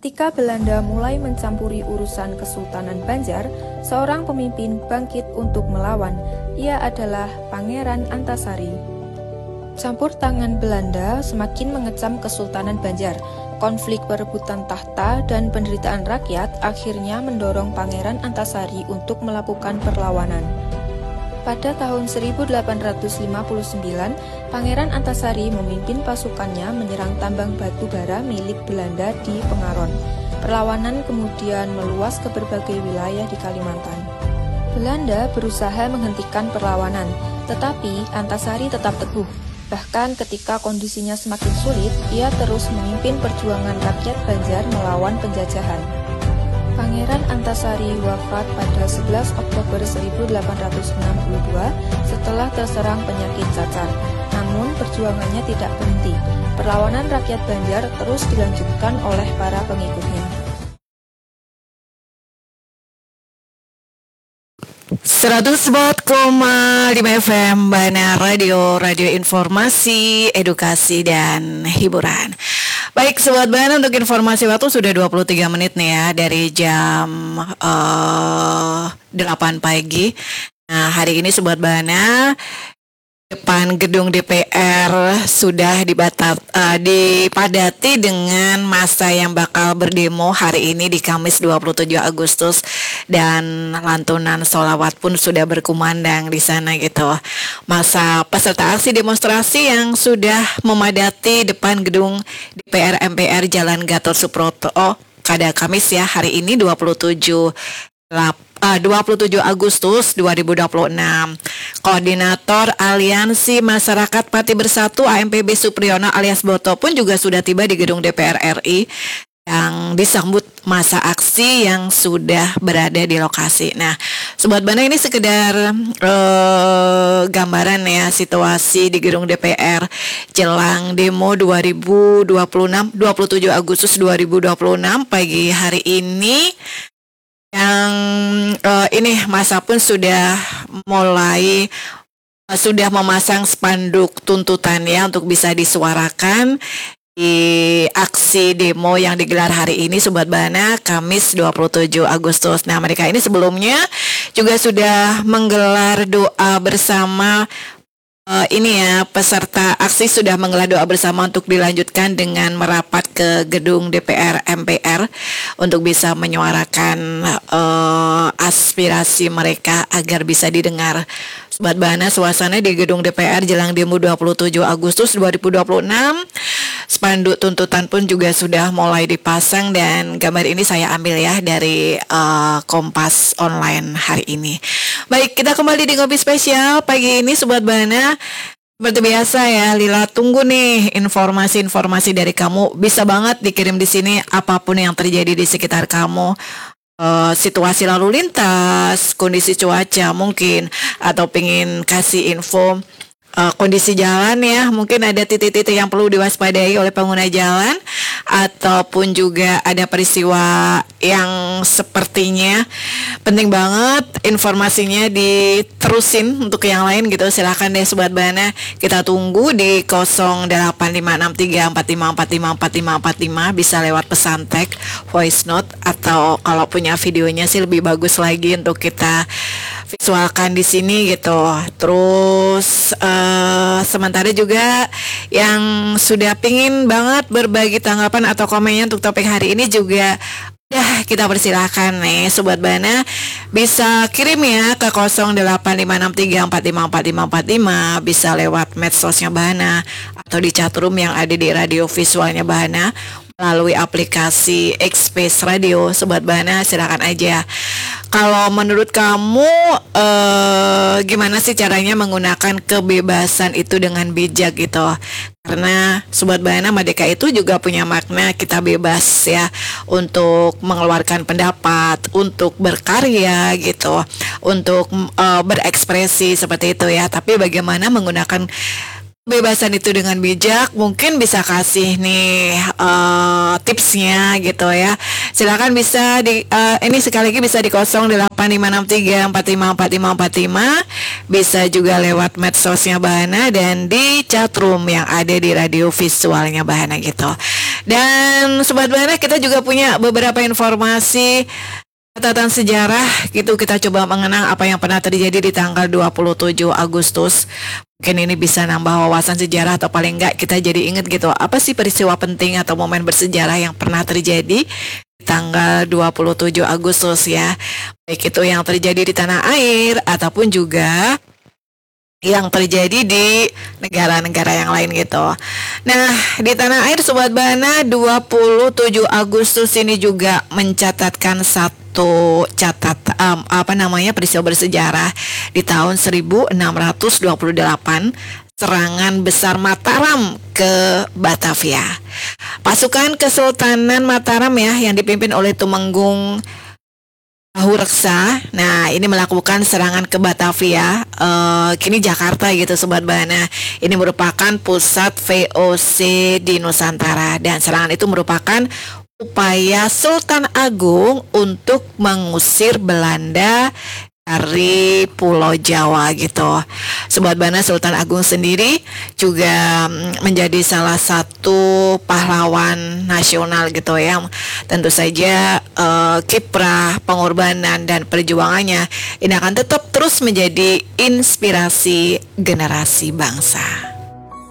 Ketika Belanda mulai mencampuri urusan Kesultanan Banjar, seorang pemimpin bangkit untuk melawan. Ia adalah Pangeran Antasari. Campur tangan Belanda semakin mengecam Kesultanan Banjar. Konflik perebutan tahta dan penderitaan rakyat akhirnya mendorong Pangeran Antasari untuk melakukan perlawanan. Pada tahun 1859, Pangeran Antasari memimpin pasukannya menyerang tambang batu bara milik Belanda di Pengaron. Perlawanan kemudian meluas ke berbagai wilayah di Kalimantan. Belanda berusaha menghentikan perlawanan, tetapi Antasari tetap teguh. Bahkan ketika kondisinya semakin sulit, ia terus memimpin perjuangan rakyat Banjar melawan penjajahan. Pangeran Antasari wafat pada 11 Oktober 1862 setelah terserang penyakit cacar. Namun perjuangannya tidak berhenti. Perlawanan rakyat Banjar terus dilanjutkan oleh para pengikutnya. 104,5 FM Bana Radio informasi, edukasi, dan hiburan. Baik Sobat Bana, untuk informasi waktu sudah 23 menit nih ya, dari jam 8 pagi. Nah hari ini Sobat Bana, depan gedung DPR sudah dipadati dengan massa yang bakal berdemo hari ini di Kamis 27 Agustus, dan lantunan sholawat pun sudah berkumandang di sana gitu. Massa peserta aksi demonstrasi yang sudah memadati depan gedung DPR MPR Jalan Gatot Subroto pada Kamis ya, hari ini 27 Agustus 2026. Koordinator Aliansi Masyarakat Pati Bersatu AMPB Supriyono alias Boto pun juga sudah tiba di gedung DPR RI yang disambut masa aksi yang sudah berada di lokasi. Nah, Sobat Bana, ini sekedar gambaran ya situasi di gedung DPR jelang demo 27 Agustus 2026 pagi hari ini. Yang ini masa pun sudah memasang spanduk tuntutan ya untuk bisa disuarakan di aksi demo yang digelar hari ini Sobat Bana, Kamis 27 Agustus. Nah mereka ini sebelumnya juga sudah menggelar doa bersama. Peserta aksi sudah menggelar doa bersama untuk dilanjutkan dengan merapat ke gedung DPR MPR untuk bisa menyuarakan aspirasi mereka agar bisa didengar. Sobat Bana, suasana di gedung DPR jelang demo 27 Agustus 2026. Spanduk tuntutan pun juga sudah mulai dipasang, dan gambar ini saya ambil ya dari Kompas Online hari ini. Baik, kita kembali di Ngopi Spesial pagi ini Sobat Bana. Seperti biasa ya, Lila tunggu nih informasi-informasi dari kamu. Bisa banget dikirim di sini apapun yang terjadi di sekitar kamu. Situasi lalu lintas, kondisi cuaca mungkin, atau pengen kasih info kondisi jalan ya, mungkin ada titik-titik yang perlu diwaspadai oleh pengguna jalan, ataupun juga ada peristiwa yang sepertinya penting banget informasinya diterusin untuk yang lain gitu. Silakan deh Sobat Bana, kita tunggu di 08563454545445, bisa lewat pesan teks, voice note, atau kalau punya videonya sih lebih bagus lagi untuk kita visualkan di sini gitu. Terus sementara juga yang sudah pingin banget berbagi tanggapan atau komennya untuk topik hari ini juga kita persilahkan nih Sobat Bana, bisa kirim ya ke 085634545445, bisa lewat medsosnya Bana atau di chatroom yang ada di radio visualnya Bana melalui aplikasi X-Space Radio. Sobat Bana, silakan aja. Kalau menurut kamu gimana sih caranya menggunakan kebebasan itu dengan bijak gitu? Karena Sobat Bana, merdeka itu juga punya makna kita bebas ya untuk mengeluarkan pendapat, untuk berkarya gitu, untuk berekspresi seperti itu ya. Tapi bagaimana menggunakan kebebasan itu dengan bijak? Mungkin bisa kasih nih tipsnya gitu ya. Silakan bisa ini sekali lagi bisa di 085634545545, bisa juga lewat medsosnya Bahana dan di chatroom yang ada di radio visualnya Bahana gitu. Dan Sobat Bahana, kita juga punya beberapa informasi catatan sejarah gitu. Kita coba mengenang apa yang pernah terjadi di tanggal 27 Agustus. Mungkin ini bisa nambah wawasan sejarah, atau paling enggak kita jadi ingat gitu, apa sih peristiwa penting atau momen bersejarah yang pernah terjadi di tanggal 27 Agustus ya. Baik itu yang terjadi di tanah air ataupun juga yang terjadi di negara-negara yang lain gitu. Nah, di tanah air Sobat Bahana, 27 Agustus ini juga mencatatkan satu peristiwa bersejarah di tahun 1628, serangan besar Mataram ke Batavia. Pasukan Kesultanan Mataram ya yang dipimpin oleh Tumenggung Reksa. Nah, ini melakukan serangan ke Batavia, kini Jakarta gitu Sobat Bahana. Ini merupakan pusat VOC di Nusantara, dan serangan itu merupakan upaya Sultan Agung untuk mengusir Belanda dari Pulau Jawa gitu. Sobat Bahana, Sultan Agung sendiri juga menjadi salah satu pahlawan nasional gitu ya. Tentu saja kiprah, pengorbanan dan perjuangannya ini akan tetap terus menjadi inspirasi generasi bangsa.